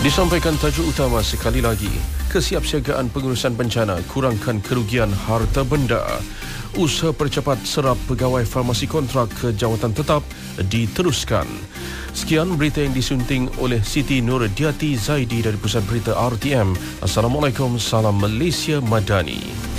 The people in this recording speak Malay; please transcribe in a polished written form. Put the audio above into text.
Disampaikan tajuk utama sekali lagi, kesiapsiagaan pengurusan bencana kurangkan kerugian harta benda. Usaha percepat serap pegawai farmasi kontrak ke jawatan tetap diteruskan. Sekian berita yang disunting oleh Siti Nurdiati Zaidi dari Pusat Berita RTM. Assalamualaikum, salam Malaysia Madani.